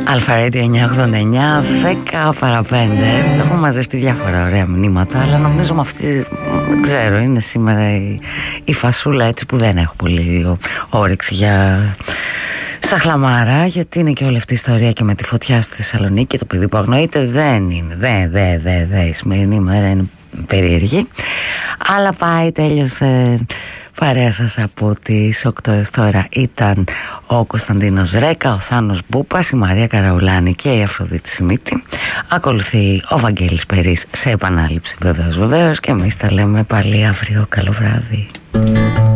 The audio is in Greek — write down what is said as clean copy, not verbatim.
Αλφα-Radio 989, 10 παρα 5. Έχω μαζευτεί διάφορα ωραία μηνύματα, αλλά νομίζω με αυτή, δεν ξέρω, είναι σήμερα η φασούλα έτσι που δεν έχω πολύ όρεξη για σαχλαμάρα, γιατί είναι και όλη αυτή η ιστορία και με τη φωτιά στη Θεσσαλονίκη, το παιδί που αγνοείται δεν είναι, η σημερινή ημέρα είναι περίεργη, αλλά πάει, τέλειωσε. Παρέα σας από τις 8 έως τώρα ήταν ο Κωνσταντίνος Ρέκα, ο Θάνος Μπούπας, η Μαρία Καραουλάνη και η Αφροδίτη Σιμίτη. Ακολουθεί ο Βαγγέλης Περής σε επανάληψη βεβαίως, και εμείς τα λέμε πάλι αύριο. Καλό βράδυ.